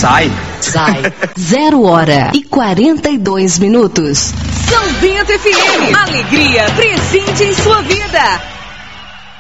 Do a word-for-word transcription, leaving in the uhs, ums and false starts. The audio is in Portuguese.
Sai. Sai. Zero hora e quarenta e dois minutos. São Bento F M. Alegria presente em sua vida.